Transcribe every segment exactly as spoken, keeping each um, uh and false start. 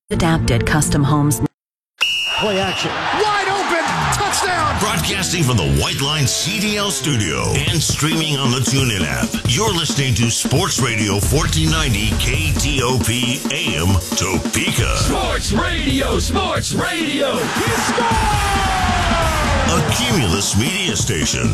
Adapted custom homes. Play action. Wide open. Touchdown. Broadcasting from the White Line C D L studio and streaming on the TuneIn app. You're listening to Sports Radio fourteen ninety K T O P A M Topeka. Sports Radio. Sports Radio. He scored! A Cumulus media station.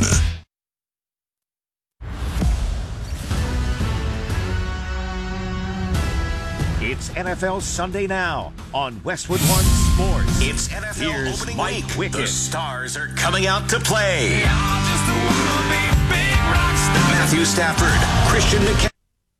It's N F L Sunday Now on Westwood One Sports. It's N F L Here's opening Mike week. Wickett. The stars are coming out to play. Matthew Matthew Stafford, Christian McCaffrey.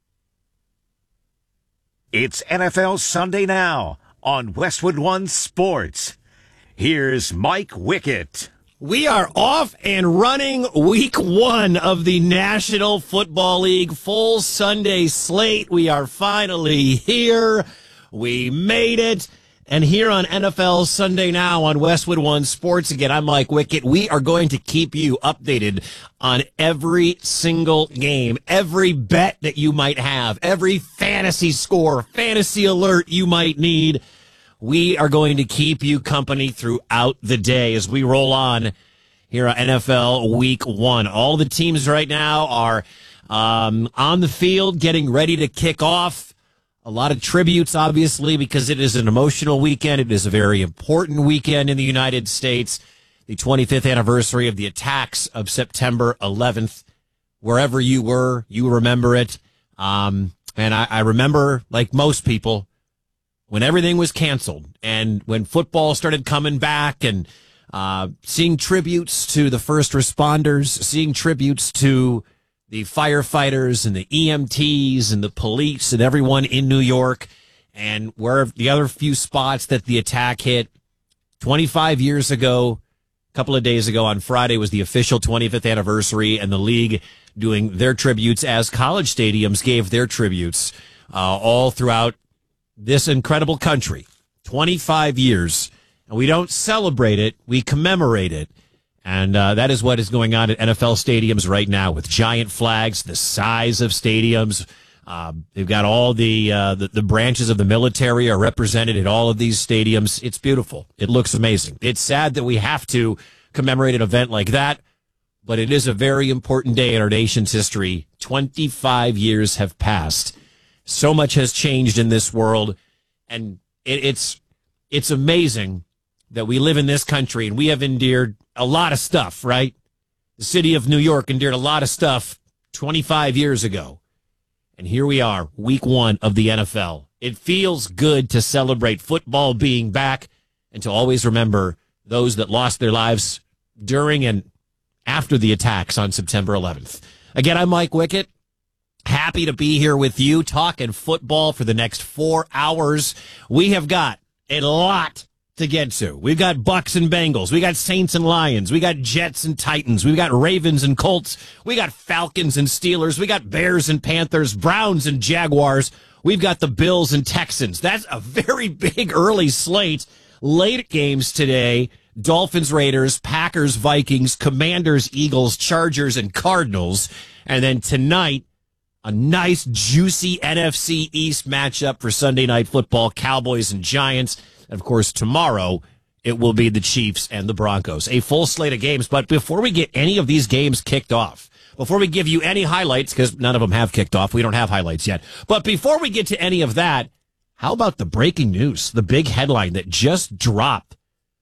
It's N F L Sunday Now on Westwood One Sports. Here's Mike Wickett. We are off and running week one of the National Football League full Sunday slate. We are finally here. We made it. And here on N F L Sunday Now on Westwood One Sports, again, I'm Mike Wickett. We are going to keep you updated on every single game, every bet that you might have, every fantasy score, fantasy alert you might need. We are going to keep you company throughout the day as we roll on here on N F L Week One. All the teams right now are um, on the field, getting ready to kick off. A lot of tributes, obviously, because it is an emotional weekend. It is a very important weekend in the United States. The twenty-fifth anniversary of the attacks of September eleventh. Wherever you were, you remember it. Um, and I, I remember, like most people, when everything was canceled and when football started coming back and uh, seeing tributes to the first responders, seeing tributes to the firefighters and the E M Ts and the police and everyone in New York and where the other few spots that the attack hit twenty-five years ago, a couple of days ago on Friday was the official twenty-fifth anniversary, and the league doing their tributes as college stadiums gave their tributes uh, all throughout this incredible country. twenty-five years. And we don't celebrate it, we commemorate it. And uh, that is what is going on at N F L stadiums right now with giant flags, the size of stadiums. Uh, they've got all the, uh, the the branches of the military are represented at all of these stadiums. It's beautiful. It looks amazing. It's sad that we have to commemorate an event like that, but it is a very important day in our nation's history. twenty-five years have passed. So much has changed in this world, and it, it's it's amazing that we live in this country and we have endured a lot of stuff, right? The city of New York endured a lot of stuff twenty-five years ago. And here we are, week one of the N F L. It feels good to celebrate football being back and to always remember those that lost their lives during and after the attacks on September eleventh. Again, I'm Mike Wickett. Happy to be here with you talking football for the next four hours. We have got a lot to get to. We've got Bucks and Bengals. We got Saints and Lions. We got Jets and Titans. We've got Ravens and Colts. We got Falcons and Steelers. We got Bears and Panthers, Browns and Jaguars. We've got the Bills and Texans. That's a very big early slate. Late games today. Dolphins, Raiders, Packers, Vikings, Commanders, Eagles, Chargers, and Cardinals. And then tonight, a nice, juicy N F C East matchup for Sunday Night Football, Cowboys and Giants. And, of course, tomorrow it will be the Chiefs and the Broncos. A full slate of games. But before we get any of these games kicked off, before we give you any highlights, because none of them have kicked off, we don't have highlights yet. But before we get to any of that, how about the breaking news, the big headline that just dropped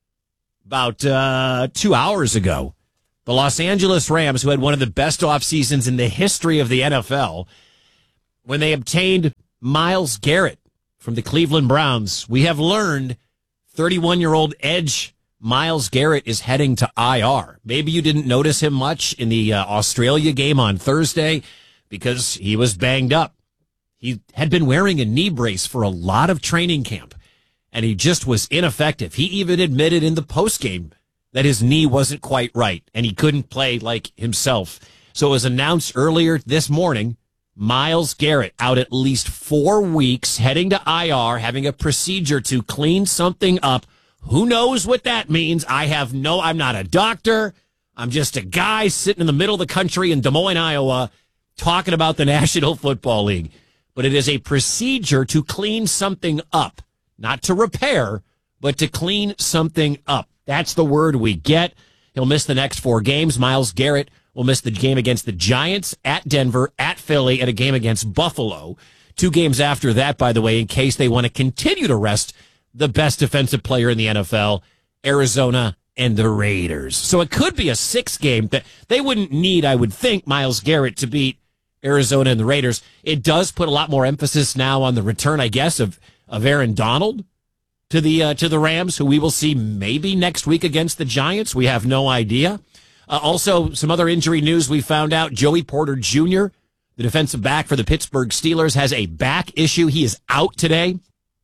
about uh, two hours ago? The Los Angeles Rams, who had one of the best off seasons in the history of the N F L, when they obtained Myles Garrett from the Cleveland Browns, we have learned thirty-one-year-old edge Myles Garrett is heading to I R. Maybe you didn't notice him much in the uh, Australia game on Thursday because he was banged up. He had been wearing a knee brace for a lot of training camp, and he just was ineffective. He even admitted in the postgame that his knee wasn't quite right, and he couldn't play like himself. So it was announced earlier this morning, Myles Garrett out at least four weeks, heading to I R, having a procedure to clean something up. Who knows what that means? I have no, I'm not a doctor. I'm just a guy sitting in the middle of the country in Des Moines, Iowa, talking about the National Football League. But it is a procedure to clean something up. not to repair, but to clean something up. That's the word we get. He'll miss the next four games. Myles Garrett will miss the game against the Giants, at Denver, at Philly, and a game against Buffalo. Two games after that, by the way, in case they want to continue to rest the best defensive player in the N F L, Arizona and the Raiders. So it could be a six game that they wouldn't need, I would think, Myles Garrett to beat Arizona and the Raiders. It does put a lot more emphasis now on the return, I guess, of, of Aaron Donald to the uh, to the Rams, who we will see maybe next week against the Giants. We have no idea. Uh, also, some other injury news we found out. Joey Porter Junior, the defensive back for the Pittsburgh Steelers, has a back issue. He is out today.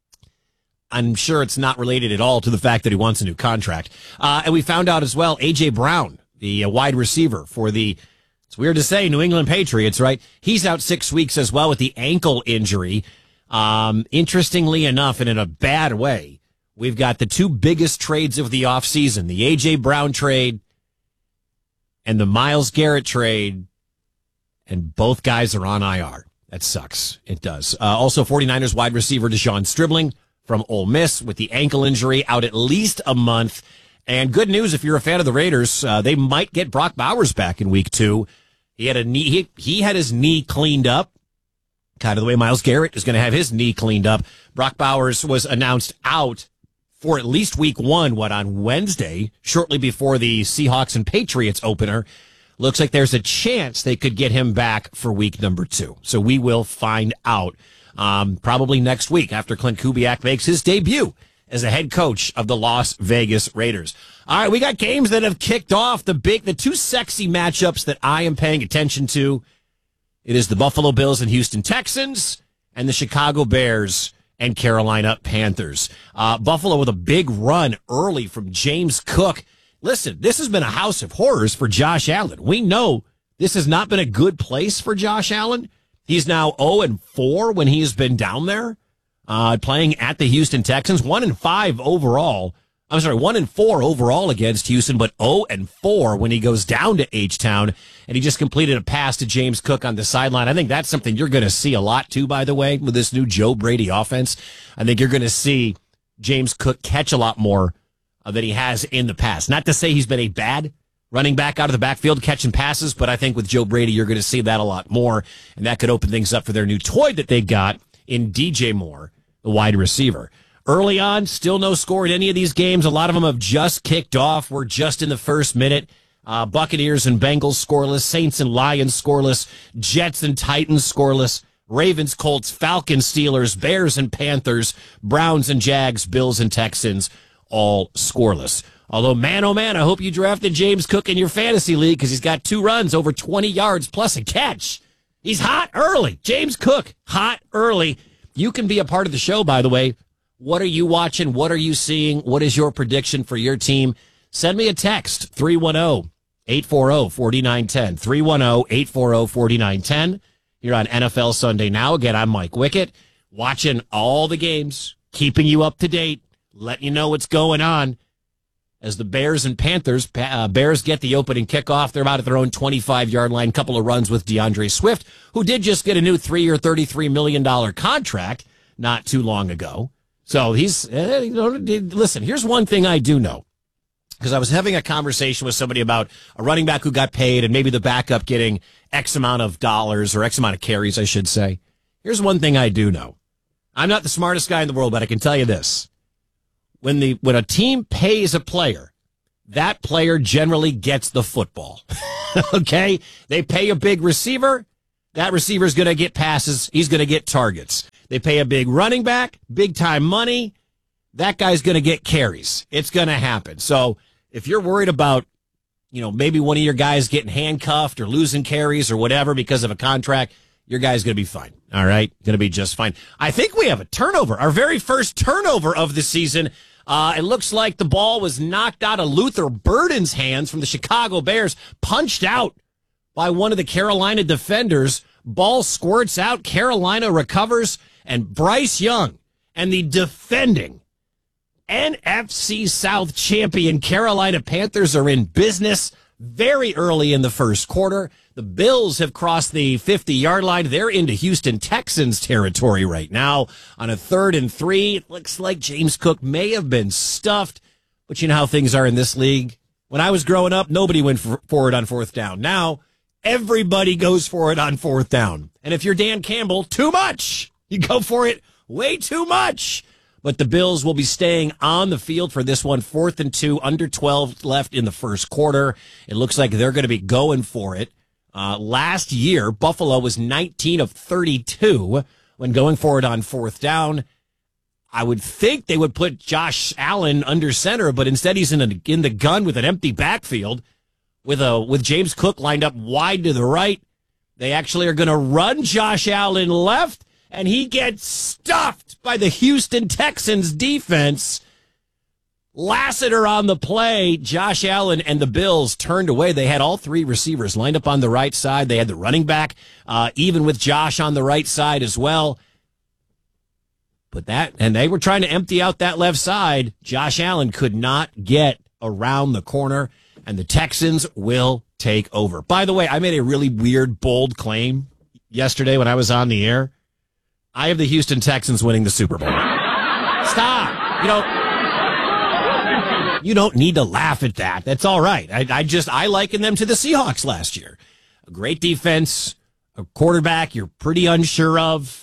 I'm sure it's not related at all to the fact that he wants a new contract. Uh, and we found out as well, A J. Brown, the uh, wide receiver for the, it's weird to say, New England Patriots, right? He's out six weeks as well with the ankle injury. Um, interestingly enough, and in a bad way, we've got the two biggest trades of the offseason, the A J. Brown trade and the Myles Garrett trade, and both guys are on I R. That sucks. It does. Uh, also, 49ers wide receiver Deshaun Stribling from Ole Miss with the ankle injury, out at least a month. And good news if you're a fan of the Raiders, uh, they might get Brock Bowers back in week two. He had a knee, he, he had his knee cleaned up, kind of the way Myles Garrett is going to have his knee cleaned up. Brock Bowers was announced out for at least week one, what, on Wednesday, shortly before the Seahawks and Patriots opener. Looks like there's a chance they could get him back for week number two. So we will find out. Um, probably next week after Clint Kubiak makes his debut as a head coach of the Las Vegas Raiders. All right, we got games that have kicked off. The big, the two sexy matchups that I am paying attention to. It is the Buffalo Bills and Houston Texans and the Chicago Bears and Carolina Panthers. Uh, Buffalo with a big run early from James Cook. Listen, this has been a house of horrors for Josh Allen. We know this has not been a good place for Josh Allen. He's now oh and four when he's been down there, uh, playing at the Houston Texans. one and five overall. I'm sorry, one and four overall against Houston, but oh and four when he goes down to H-Town. And he just completed a pass to James Cook on the sideline. I think that's something you're going to see a lot too, by the way, with this new Joe Brady offense. I think you're going to see James Cook catch a lot more uh, than he has in the past. Not to say he's been a bad running back out of the backfield catching passes, but I think with Joe Brady, you're going to see that a lot more, and that could open things up for their new toy that they got in D J Moore, the wide receiver. Early on, still no score in any of these games. A lot of them have just kicked off. We're just in the first minute. Uh, Buccaneers and Bengals scoreless, Saints and Lions scoreless, Jets and Titans scoreless, Ravens, Colts, Falcons, Steelers, Bears and Panthers, Browns and Jags, Bills and Texans, all scoreless. Although, man, oh, man, I hope you drafted James Cook in your fantasy league because he's got two runs, over twenty yards, plus a catch. He's hot early. James Cook, hot early. You can be a part of the show, by the way. What are you watching? What are you seeing? What is your prediction for your team? Send me a text, three one zero, eight four zero, four nine one zero, three one zero, eight four zero, four nine one zero. Here on N F L Sunday Now. Again, I'm Mike Wickett, watching all the games, keeping you up to date, letting you know what's going on. As the Bears and Panthers, uh, Bears get the opening kickoff. They're out at their own twenty-five-yard line. Couple of runs with DeAndre Swift, who did just get a new three-year, thirty-three million dollars contract not too long ago. So he's, uh, you know, listen, here's one thing I do know. Because I was having a conversation with somebody about a running back who got paid and maybe the backup getting X amount of dollars or X amount of carries, I should say. Here's one thing I do know. I'm not the smartest guy in the world, but I can tell you this. When the when a team pays a player, that player generally gets the football. Okay? They pay a big receiver. That receiver's going to get passes. He's going to get targets. They pay a big running back, big-time money. That guy's going to get carries. It's going to happen. So if you're worried about, you know, maybe one of your guys getting handcuffed or losing carries or whatever because of a contract, your guy's going to be fine. All right? Going to be just fine. I think we have a turnover. Our very first turnover of the season. Uh, it looks like the ball was knocked out of Luther Burden's hands from the Chicago Bears, punched out by one of the Carolina defenders. Ball squirts out. Carolina recovers. And Bryce Young and the defending N F C South champion Carolina Panthers are in business very early in the first quarter. The Bills have crossed the fifty-yard line. They're into Houston Texans territory right now on a third and three. It looks like James Cook may have been stuffed, but you know how things are in this league. When I was growing up, nobody went for, for it on fourth down. Now, everybody goes for it on fourth down. And if you're Dan Campbell, too much. You go for it way too much. But the Bills will be staying on the field for this one, fourth and two, under twelve left in the first quarter. It looks like they're going to be going for it. Uh, last year, Buffalo was nineteen of thirty-two when going for it on fourth down. I would think they would put Josh Allen under center, but instead he's in, a, in the gun with an empty backfield with a with James Cook lined up wide to the right. They actually are going to run Josh Allen left, and he gets stuffed by the Houston Texans defense. Lassiter on the play. Josh Allen and the Bills turned away. They had all three receivers lined up on the right side. They had the running back, uh, even with Josh on the right side as well. But that, and they were trying to empty out that left side. Josh Allen could not get around the corner, and the Texans will take over. By the way, I made a really weird, bold claim yesterday when I was on the air. I have the Houston Texans winning the Super Bowl. Stop. You know, you don't need to laugh at that. That's all right. I, I just, I liken them to the Seahawks last year. A great defense, a quarterback you're pretty unsure of.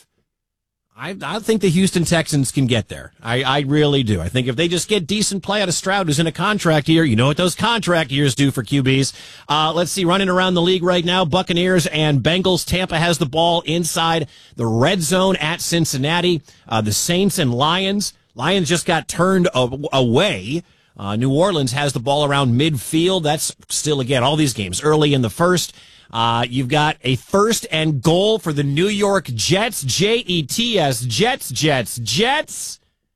I, I think the Houston Texans can get there. I, I really do. I think if they just get decent play out of Stroud, who's in a contract year, you know what those contract years do for Q Bs. Uh, let's see, running around the league right now, Buccaneers and Bengals. Tampa has the ball inside the red zone at Cincinnati. Uh, the Saints and Lions. Lions just got turned a- away. Uh, New Orleans has the ball around midfield. That's still, again, all these games early in the first. Uh, you've got a first and goal for the New York Jets, J E T S, Jets, Jets, Jets,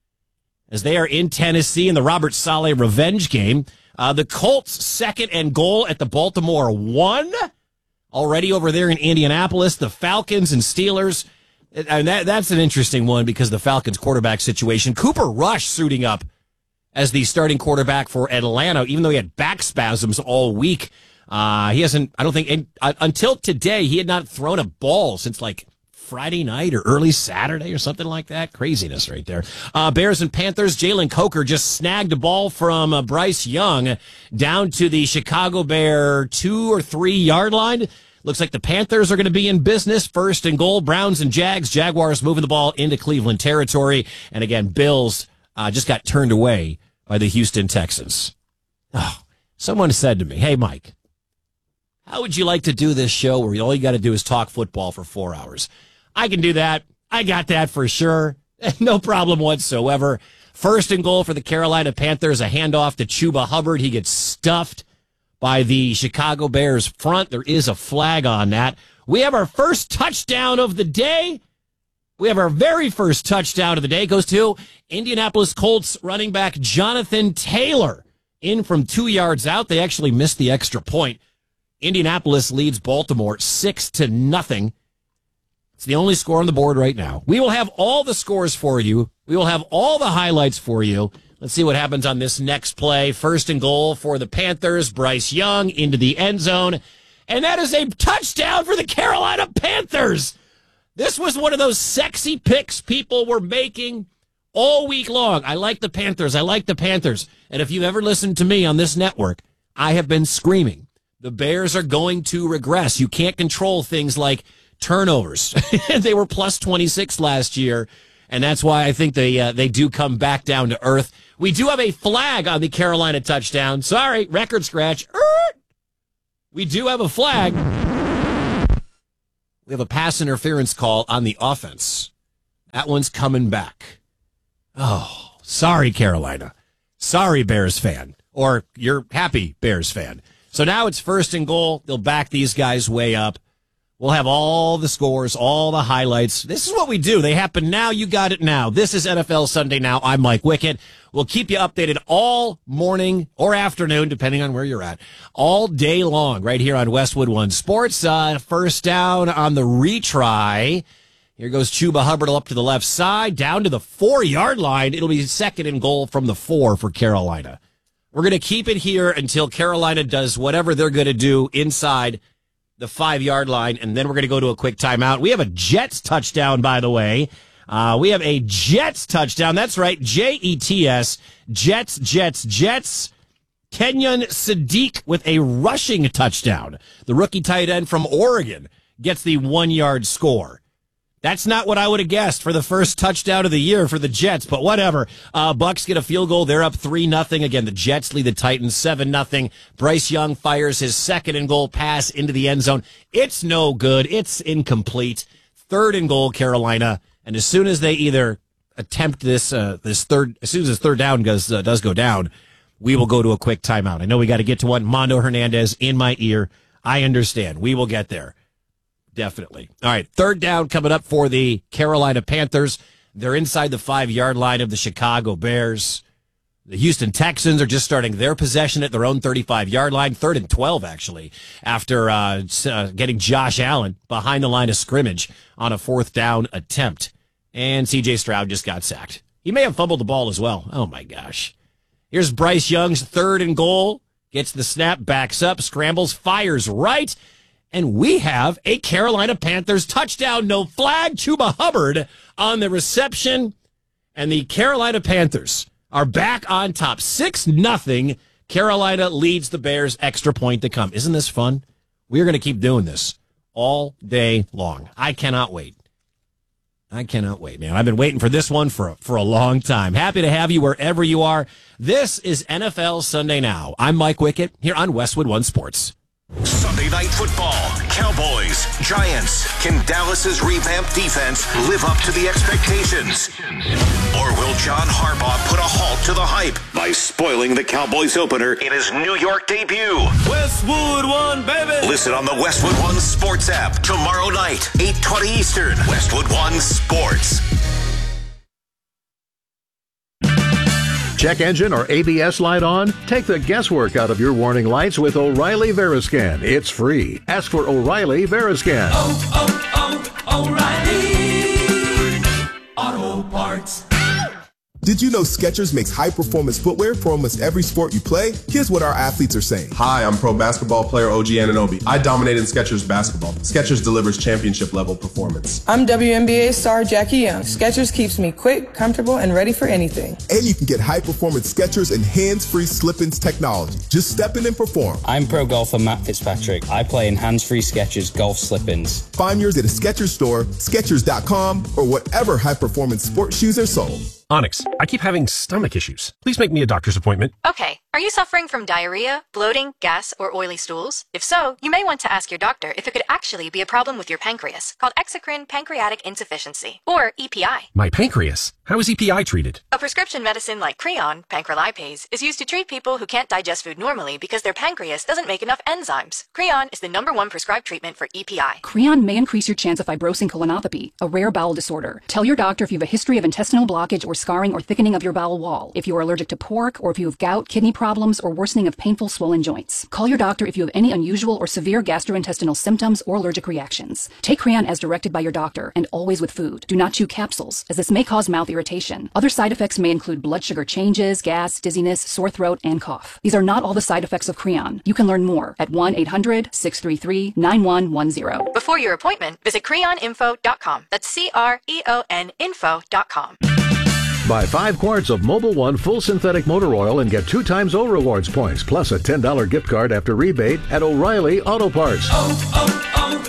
as they are in Tennessee in the Robert Saleh revenge game. Uh, the Colts, second and goal at the Baltimore one, already over there in Indianapolis. The Falcons and Steelers, and that, that's an interesting one because the Falcons quarterback situation. Cooper Rush suiting up as the starting quarterback for Atlanta, even though he had back spasms all week. Uh, he hasn't, I don't think, in, uh, until today, he had not thrown a ball since like Friday night or early Saturday or something like that. Craziness right there. Uh, Bears and Panthers, Jalen Coker just snagged a ball from uh, Bryce Young down to the Chicago Bear two or three yard line. Looks like the Panthers are going to be in business. First and goal, Browns and Jags. Jaguars moving the ball into Cleveland territory. And again, Bills uh, just got turned away by the Houston Texans. Oh, someone said to me, hey, Mike, how would you like to do this show where all you got to do is talk football for four hours? I can do that. I got that for sure. No problem whatsoever. First and goal for the Carolina Panthers, a handoff to Chuba Hubbard. He gets stuffed by the Chicago Bears front. There is a flag on that. We have our first touchdown of the day. We have our very first touchdown of the day. It goes to Indianapolis Colts running back Jonathan Taylor. In from two yards out. They actually missed the extra point. Indianapolis leads Baltimore six to nothing. It's the only score on the board right now. We will have all the scores for you. We will have all the highlights for you. Let's see what happens on this next play. First and goal for the Panthers. Bryce Young into the end zone. And that is a touchdown for the Carolina Panthers. This was one of those sexy picks people were making all week long. I like the Panthers. I like the Panthers. And if you've ever listened to me on this network, I have been screaming. The Bears are going to regress. You can't control things like turnovers. They were plus twenty-six last year, and that's why I think they uh, they do come back down to earth. We do have a flag on the Carolina touchdown. Sorry, record scratch. We do have a flag. We have a pass interference call on the offense. That one's coming back. Oh, sorry, Carolina. Sorry, Bears fan. Or you're happy Bears fan. So now it's first and goal. They'll back these guys way up. We'll have all the scores, all the highlights. This is what we do. They happen now. You got it now. This is N F L Sunday Now. I'm Mike Wickett. We'll keep you updated all morning or afternoon, depending on where you're at, all day long right here on Westwood One Sports. Uh, first down on the retry. Here goes Chuba Hubbard up to the left side, down to the four-yard line. It'll be second and goal from the four for Carolina. We're going to keep it here until Carolina does whatever they're going to do inside the five-yard line, and then we're going to go to a quick timeout. We have a Jets touchdown, by the way. Uh, we have a Jets touchdown. That's right, J E T S, Jets, Jets, Jets. Kenyon Sadiq with a rushing touchdown. The rookie tight end from Oregon gets the one-yard score. That's not what I would have guessed for the first touchdown of the year for the Jets, but whatever. Uh, Bucks get a field goal. They're up three nothing. Again, the Jets lead the Titans seven nothing. Bryce Young fires his second and goal pass into the end zone. It's no good. It's incomplete. Third and goal, Carolina. And as soon as they either attempt this, uh, this third, as soon as this third down goes, uh, does go down, we will go to a quick timeout. I know we got to get to one. Mondo Hernandez in my ear. I understand. We will get there. Definitely. All right, third down coming up for the Carolina Panthers. They're inside the five-yard line of the Chicago Bears. The Houston Texans are just starting their possession at their own thirty-five-yard line, third and twelve, actually, after uh, uh, getting Josh Allen behind the line of scrimmage on a fourth down attempt. And C J Stroud just got sacked. He may have fumbled the ball as well. Oh, my gosh. Here's Bryce Young's third and goal. Gets the snap, backs up, scrambles, fires right. And we have a Carolina Panthers touchdown. No flag. Chuba Hubbard on the reception. And the Carolina Panthers are back on top. six nothing. Carolina leads the Bears. Extra point to come. Isn't this fun? We're going to keep doing this all day long. I cannot wait. I cannot wait, man. I've been waiting for this one for, for a long time. Happy to have you wherever you are. This is N F L Sunday Now. I'm Mike Wickett here on Westwood One Sports. Sunday Night Football. Cowboys, Giants. Can Dallas's revamped defense live up to the expectations? Or will John Harbaugh put a halt to the hype by spoiling the Cowboys opener in his New York debut? Westwood One, baby. Listen on the Westwood One Sports app tomorrow night, eight twenty Eastern. Westwood One Sports. Check engine or A B S light on? Take the guesswork out of your warning lights with O'Reilly Veriscan. It's free. Ask for O'Reilly Veriscan. Oh, oh, oh, O'Reilly Auto Parts. Did you know Skechers makes high-performance footwear for almost every sport you play? Here's what our athletes are saying. Hi, I'm pro basketball player O G Anunoby. I dominate in Skechers basketball. Skechers delivers championship-level performance. I'm W N B A star Jackie Young. Skechers keeps me quick, comfortable, and ready for anything. And you can get high-performance Skechers and hands-free slip-ins technology. Just step in and perform. I'm pro golfer Matt Fitzpatrick. I play in hands-free Skechers golf slip-ins. Find yours at a Skechers store, Skechers dot com, or whatever high-performance sports shoes are sold. Onyx, I keep having stomach issues. Please make me a doctor's appointment. Okay. Are you suffering from diarrhea, bloating, gas, or oily stools? If so, you may want to ask your doctor if it could actually be a problem with your pancreas, called exocrine pancreatic insufficiency, or E P I. My pancreas? How is E P I treated? A prescription medicine like Creon, pancrelipase, is used to treat people who can't digest food normally because their pancreas doesn't make enough enzymes. Creon is the number one prescribed treatment for E P I. Creon may increase your chance of fibrosing colonopathy, a rare bowel disorder. Tell your doctor if you have a history of intestinal blockage or scarring or thickening of your bowel wall, if you are allergic to pork, or if you have gout, kidney problems, or worsening of painful swollen joints. Call your doctor if you have any unusual or severe gastrointestinal symptoms or allergic reactions. Take Creon as directed by your doctor, and always with food. Do not chew capsules, as this may cause mouth irritation. Other side effects may include blood sugar changes, gas, dizziness, sore throat, and cough. These are not all the side effects of Creon. You can learn more at one eight hundred, six three three, nine one one zero. Before your appointment, visit creon info dot com. That's C R E O N info dot com. Buy five quarts of Mobil One full synthetic motor oil and get two times O Rewards points, plus a ten dollars gift card after rebate at O'Reilly Auto Parts. Oh,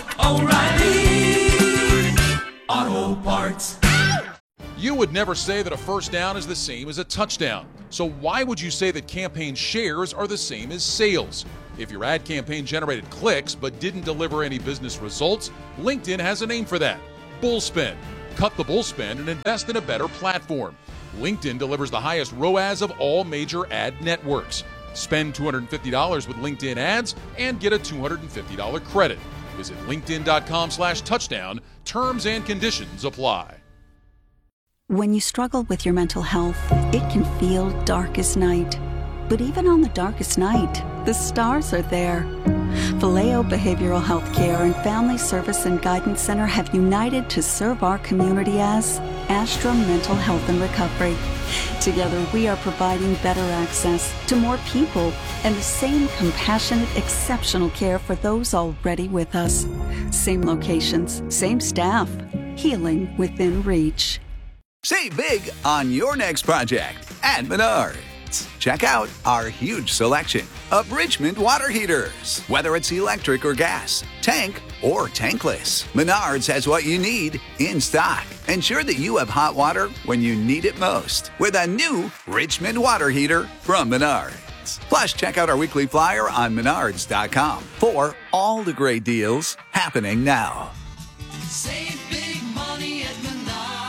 oh, oh, O'Reilly Auto Parts. You would never say that a first down is the same as a touchdown. So why would you say that campaign shares are the same as sales? If your ad campaign generated clicks but didn't deliver any business results, LinkedIn has a name for that: Bullspend. Cut the bullspend and invest in a better platform. LinkedIn delivers the highest R O A S of all major ad networks. Spend two hundred fifty dollars with LinkedIn ads and get a two hundred fifty dollars credit. Visit linkedin.com slash touchdown. Terms and conditions apply. When you struggle with your mental health, it can feel dark as night. But even on the darkest night, The stars are there. Vallejo Behavioral Health Care and Family Service and Guidance Center have united to serve our community as Astra Mental Health and Recovery. Together, we are providing better access to more people and the same compassionate, exceptional care for those already with us. Same locations, same staff, healing within reach. Save big on your next project at Menards. Check out our huge selection of Richmond water heaters. Whether it's electric or gas, tank or tankless, Menards has what you need in stock. Ensure that you have hot water when you need it most with a new Richmond water heater from Menards. Plus, check out our weekly flyer on menards dot com for all the great deals happening now. Save big money at Menards.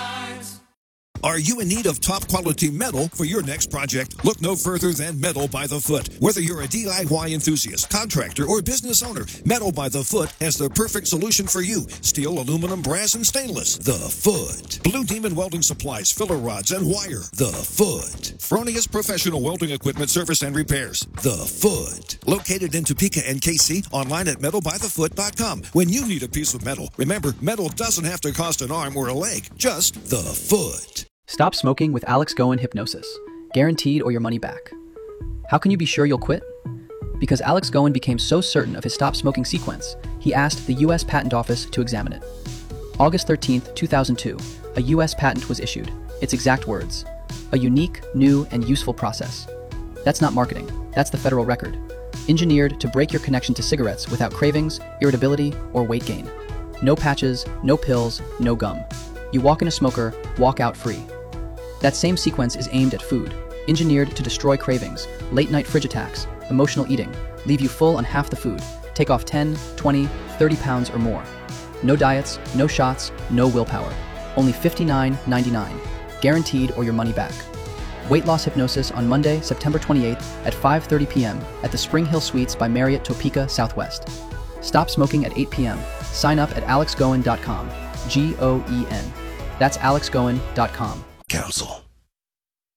Are you in need of top-quality metal for your next project? Look no further than Metal by the Foot. Whether you're a D I Y enthusiast, contractor, or business owner, Metal by the Foot has the perfect solution for you. Steel, aluminum, brass, and stainless. The Foot. Blue Demon Welding Supplies, filler rods, and wire. The Foot. Fronius Professional Welding Equipment Service and Repairs. The Foot. Located in Topeka and K C, online at metal by the foot dot com. When you need a piece of metal, remember, metal doesn't have to cost an arm or a leg. Just the Foot. Stop smoking with Alex Goen Hypnosis. Guaranteed or your money back. How can you be sure you'll quit? Because Alex Goen became so certain of his stop smoking sequence, he asked the U S Patent Office to examine it. August thirteenth, two thousand two, a U S patent was issued. Its exact words: a unique, new, and useful process. That's not marketing. That's the federal record. Engineered to break your connection to cigarettes without cravings, irritability, or weight gain. No patches, no pills, no gum. You walk in a smoker, walk out free. That same sequence is aimed at food, engineered to destroy cravings, late-night fridge attacks, emotional eating, leave you full on half the food, take off ten, twenty, thirty pounds or more. No diets, no shots, no willpower. Only fifty-nine ninety-nine. Guaranteed or your money back. Weight loss hypnosis on Monday, September twenty-eighth at five thirty p.m. at the Spring Hill Suites by Marriott Topeka Southwest. Stop smoking at eight p.m. Sign up at alex goen dot com. G O E N. That's alex goen dot com. Council.